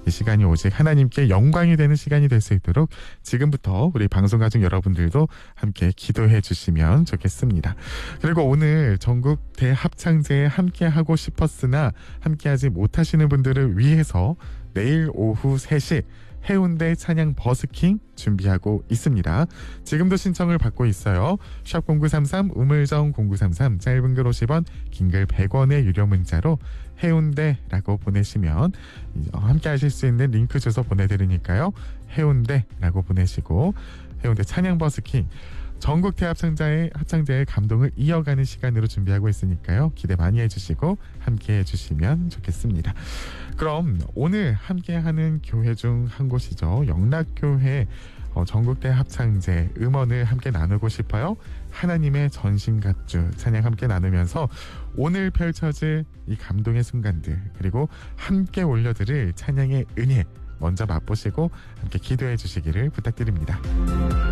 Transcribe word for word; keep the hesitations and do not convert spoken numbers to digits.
이 시간이 오직 하나님께 영광이 되는 시간이 될 수 있도록 지금부터 우리 방송 가족 여러분들도 함께 기도해 주시면 좋겠습니다. 그리고 오늘 전국 대합창제에 함께 하고 싶었으나 함께하지 못하시는 분들을 위해서 내일 오후 세 시 해운대 찬양 버스킹 준비하고 있습니다. 지금도 신청을 받고 있어요. 샵 공구삼삼 우물정 공구삼삼 짧은 글 오십 원 긴 글 백 원의 유료 문자로 해운대라고 보내시면 함께 하실 수 있는 링크 주소 보내드리니까요. 해운대라고 보내시고 해운대 찬양 버스킹 전국 대합창자의 합창자의 감동을 이어가는 시간으로 준비하고 있으니까요. 기대 많이 해주시고 함께 해주시면 좋겠습니다. 그럼 오늘 함께하는 교회 중 한 곳이죠. 영락교회 어, 전국대 합창제 음원을 함께 나누고 싶어요. 하나님의 전신갑주 찬양 함께 나누면서 오늘 펼쳐질 이 감동의 순간들 그리고 함께 올려드릴 찬양의 은혜 먼저 맛보시고 함께 기도해 주시기를 부탁드립니다.